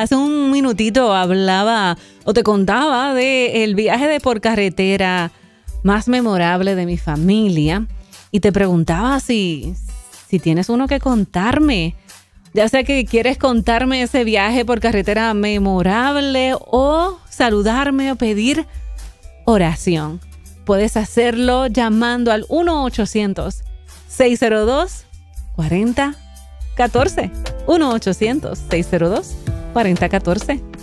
hace un minutito hablaba o te contaba del viaje de por carretera más memorable de mi familia y te preguntaba si tienes uno que contarme. Ya sea que quieres contarme ese viaje por carretera memorable o saludarme o pedir oración. Puedes hacerlo llamando al 1-800-602-4014. 1-800-602-4014.